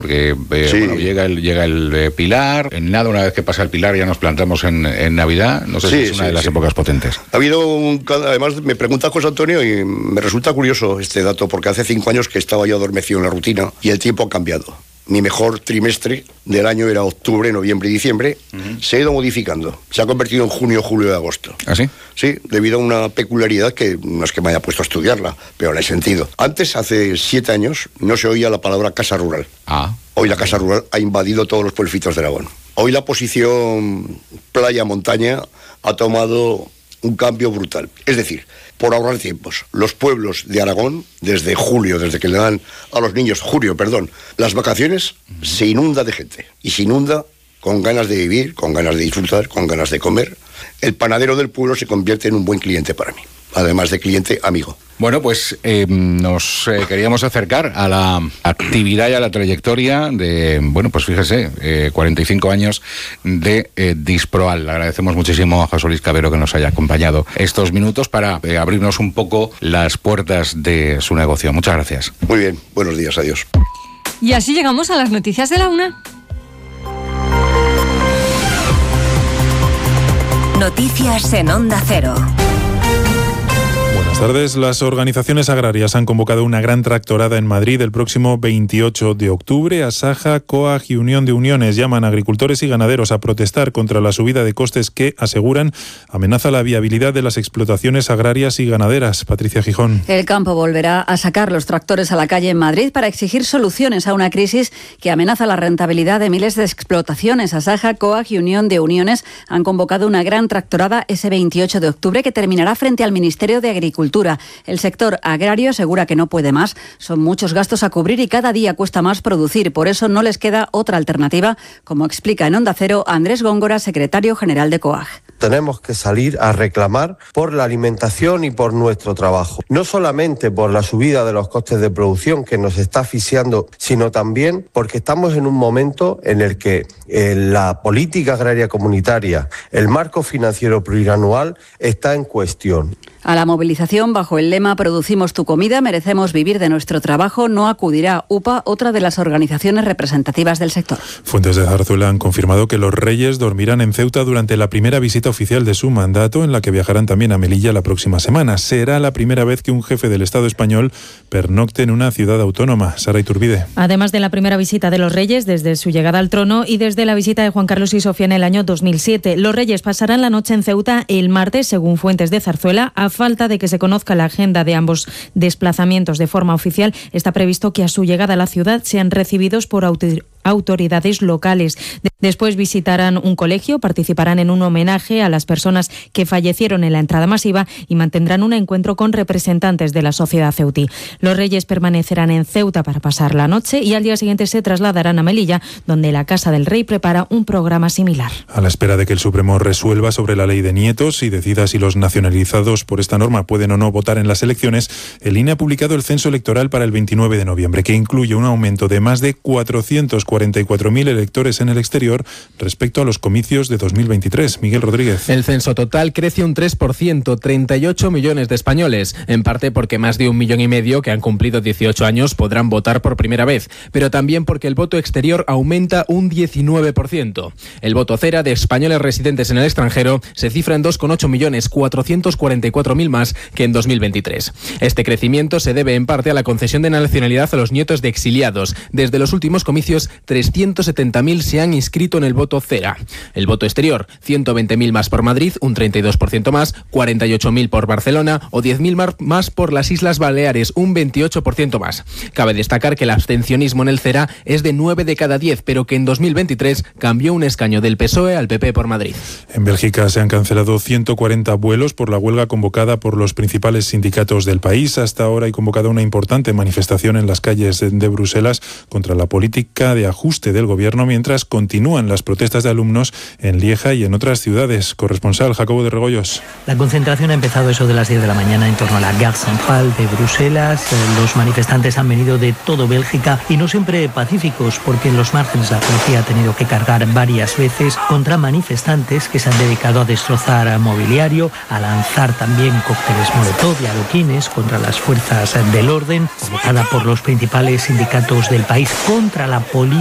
Porque bueno, llega el Pilar, en nada, una vez que pasa el Pilar ya nos plantamos en Navidad, no sé si es una de las épocas potentes. Ha habido además me pregunta José Antonio y me resulta curioso este dato, porque hace 5 años que estaba yo adormecido en la rutina y el tiempo ha cambiado. Mi mejor trimestre del año era octubre, noviembre y diciembre. Se ha ido modificando. Se ha convertido en junio, julio y agosto. ¿Ah, sí? Sí, debido a una peculiaridad que no es que me haya puesto a estudiarla, pero la he sentido. Antes, hace 7 años, no se oía la palabra casa rural. Hoy la casa rural ha invadido todos los pueblitos de Aragón. Hoy la posición playa-montaña ha tomado un cambio brutal. Es decir, por ahorrar tiempos, los pueblos de Aragón, desde julio, desde que le dan a los niños, las vacaciones, se inunda de gente. Y se inunda con ganas de vivir, con ganas de disfrutar, con ganas de comer. El panadero del pueblo se convierte en un buen cliente para mí, además de cliente amigo. Bueno, pues nos queríamos acercar a la actividad y a la trayectoria de, bueno, pues fíjese, 45 años de Disproal. Le agradecemos muchísimo a José Luis Cabero que nos haya acompañado estos minutos para abrirnos un poco las puertas de su negocio. Muchas gracias. Muy bien, buenos días, adiós. Y así llegamos a las noticias de la 1. Noticias en Onda Cero. Buenas tardes. Las organizaciones agrarias han convocado una gran tractorada en Madrid el próximo 28 de octubre. Asaja, COAG y Unión de Uniones llaman a agricultores y ganaderos a protestar contra la subida de costes que, aseguran, amenaza la viabilidad de las explotaciones agrarias y ganaderas. Patricia Gijón. El campo volverá a sacar los tractores a la calle en Madrid para exigir soluciones a una crisis que amenaza la rentabilidad de miles de explotaciones. Asaja, COAG y Unión de Uniones han convocado una gran tractorada ese 28 de octubre que terminará frente al Ministerio de Agricultura. El sector agrario asegura que no puede más. Son muchos gastos a cubrir y cada día cuesta más producir. Por eso no les queda otra alternativa, como explica en Onda Cero Andrés Góngora, secretario general de COAG. Tenemos que salir a reclamar por la alimentación y por nuestro trabajo. No solamente por la subida de los costes de producción que nos está asfixiando, sino también porque estamos en un momento en el que la política agraria comunitaria, el marco financiero plurianual está en cuestión. A la movilización bajo el lema "Producimos tu comida, merecemos vivir de nuestro trabajo" no acudirá UPA, otra de las organizaciones representativas del sector. Fuentes de Zarzuela han confirmado que los Reyes dormirán en Ceuta durante la primera visita oficial de su mandato, en la que viajarán también a Melilla la próxima semana. Será la primera vez que un jefe del Estado español pernocte en una ciudad autónoma. Sara Iturbide. Además de la primera visita de los Reyes desde su llegada al trono y desde la visita de Juan Carlos y Sofía en el año 2007, los Reyes pasarán la noche en Ceuta el martes, según fuentes de Zarzuela. A falta de que se conozca la agenda de ambos desplazamientos de forma oficial, está previsto que a su llegada a la ciudad sean recibidos por autoridades locales. Después visitarán un colegio, participarán en un homenaje a las personas que fallecieron en la entrada masiva y mantendrán un encuentro con representantes de la sociedad ceutí. Los Reyes permanecerán en Ceuta para pasar la noche y al día siguiente se trasladarán a Melilla, donde la Casa del Rey prepara un programa similar. A la espera de que el Supremo resuelva sobre la ley de nietos y decida si los nacionalizados por esta norma pueden o no votar en las elecciones, el INE ha publicado el censo electoral para el 29 de noviembre, que incluye un aumento de más de 444.000 electores en el exterior respecto a los comicios de 2023. Miguel Rodríguez. El censo total crece un 3%, 38 millones de españoles, en parte porque más de 1,5 millones que han cumplido 18 años podrán votar por primera vez, pero también porque el voto exterior aumenta un 19%. El voto cera de españoles residentes en el extranjero se cifra en 2,8 millones, 444.000 más que en 2023. Este crecimiento se debe en parte a la concesión de nacionalidad a los nietos de exiliados. Desde los últimos comicios, 370.000 se han inscrito en el voto cera. El voto exterior, 120.000 más por Madrid, un 32% más, 48.000 por Barcelona o 10.000 más por las Islas Baleares, un 28% más. Cabe destacar que el abstencionismo en el cera es de 9 de cada 10, pero que en 2023 cambió un escaño del PSOE al PP por Madrid. En Bélgica se han cancelado 140 vuelos por la huelga convocada por los principales sindicatos del país. Hasta ahora hay convocada una importante manifestación en las calles de Bruselas contra la política de ajuste del gobierno mientras continúan las protestas de alumnos en Lieja y en otras ciudades. Corresponsal Jacobo de Regoyos. La concentración ha empezado eso de las 10 de la mañana en torno a la Gare Centrale de Bruselas. Los manifestantes han venido de todo Bélgica y no siempre pacíficos, porque en los márgenes la policía ha tenido que cargar varias veces contra manifestantes que se han dedicado a destrozar mobiliario, a lanzar también cócteles molotov y adoquines contra las fuerzas del orden, convocada por los principales sindicatos del país contra la política